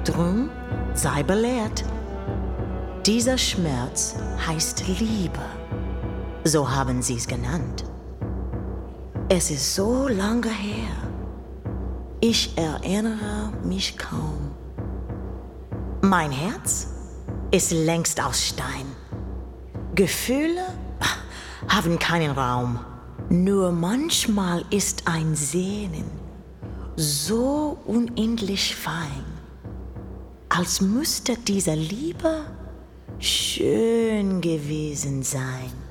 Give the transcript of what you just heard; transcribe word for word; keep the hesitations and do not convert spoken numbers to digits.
Drum sei belehrt. Dieser Schmerz heißt Liebe. So haben sie es genannt. Es ist so lange her. Ich erinnere mich kaum. Mein Herz ist längst aus Stein. Gefühle haben keinen Raum. Nur manchmal ist ein Sehnen so unendlich fein, als müsste diese Liebe schön gewesen sein.